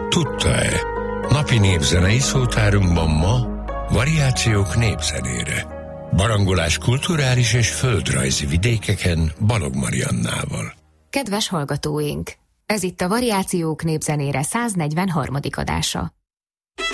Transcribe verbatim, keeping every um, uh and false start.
Tudta-e? Napi népzenei szótárunkban ma variációk népzenére. Barangolás kulturális és földrajzi vidékeken Balog Mariannával. Kedves hallgatóink! Ez itt a Variációk népzenére száznegyvenharmadik adása.